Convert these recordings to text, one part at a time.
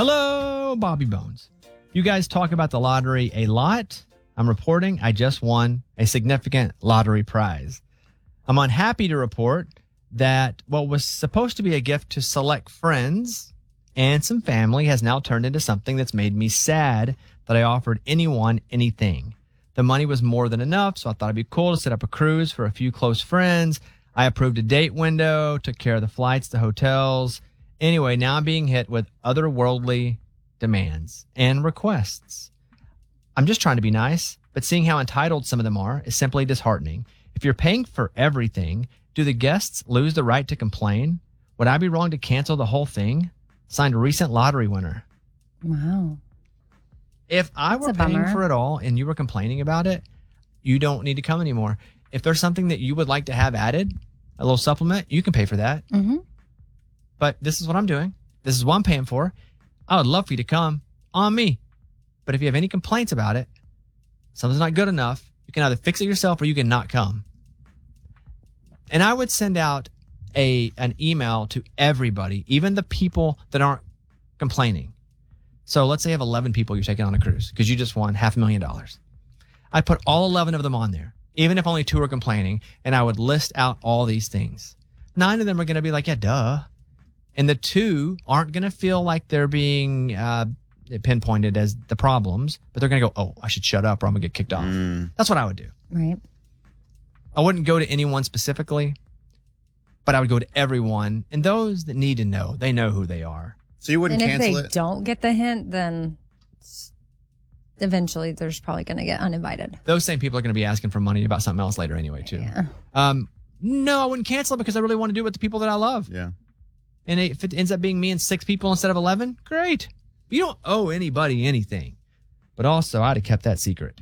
Hello, Bobby Bones. You guys talk about the lottery a lot. I'm reporting I just won a significant lottery prize. I'm unhappy to report that what was supposed to be a gift to select friends and some family has now turned into something that's made me sad that I offered anyone anything. The money was more than enough, so I thought it'd be cool to set up a cruise for a few close friends. I approved a date window, took care of the flights, the hotels. Anyway, now I'm being hit with otherworldly demands and requests. I'm just trying to be nice, but seeing how entitled some of them are is simply disheartening. If you're paying for everything, do the guests lose the right to complain? Would I be wrong to cancel the whole thing? Signed, recent lottery winner. Wow. If I were paying for it all and you were complaining about it, you don't need to come anymore. If there's something that you would like to have added, a little supplement, you can pay for that. Mm-hmm. But this is what I'm doing. This is what I'm paying for. I would love for you to come on me. But if you have any complaints about it, something's not good enough, you can either fix it yourself or you can not come. And I would send out an email to everybody, even the people that aren't complaining. So let's say you have 11 people you're taking on a cruise because you just won $500,000. I'd put all 11 of them on there, even if only 2 are complaining, and I would list out all these things. 9 of them are going to be like, yeah, duh. And the 2 aren't going to feel like they're being pinpointed as the problems, but they're going to go, oh, I should shut up or I'm going to get kicked off. That's what I would do. Right. I wouldn't go to anyone specifically, but I would go to everyone. And those that need to know, they know who they are. So you wouldn't cancel it? And if they don't get the hint, then eventually they're probably going to get uninvited. Those same people are going to be asking for money about something else later anyway, too. Yeah. No, I wouldn't cancel it because I really want to do it with the people that I love. Yeah. And if it ends up being me and 6 people instead of 11, great. You don't owe anybody anything. But also, I'd have kept that secret.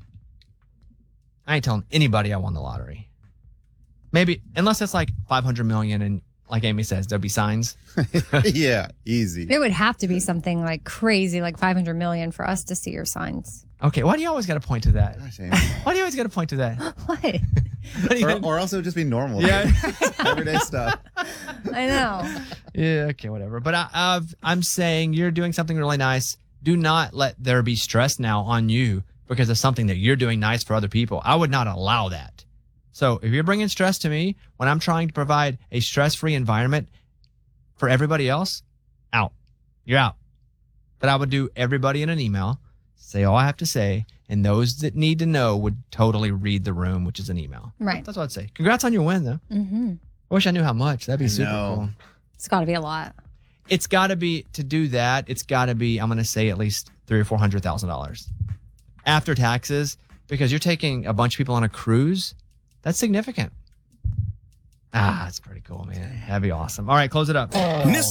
I ain't telling anybody I won the lottery. Maybe, unless it's like 500 million and like Amy says, there'll be signs. Yeah, easy. It would have to be something like crazy, like 500 million for us to see your signs. Okay, why do you always got to point to that? Gosh, Why do you always got to point to that? What? or also just be normal. Yeah. Everyday stuff. I know. Yeah, okay, whatever. But I'm saying you're doing something really nice. Do not let there be stress now on you because of something that you're doing nice for other people. I would not allow that. So if you're bringing stress to me when I'm trying to provide a stress-free environment for everybody else, out. You're out. But I would do everybody in an email, say all I have to say, and those that need to know would totally read the room, which is an email. Right. That's what I'd say. Congrats on your win, though. Mm-hmm. I wish I knew how much. That'd be super cool. It's got to be a lot. It's got to be, to do that, it's got to be, I'm going to say at least $300,000 or $400,000 after taxes, because you're taking a bunch of people on a cruise. That's significant. That's pretty cool, man. That'd be awesome. All right, close it up.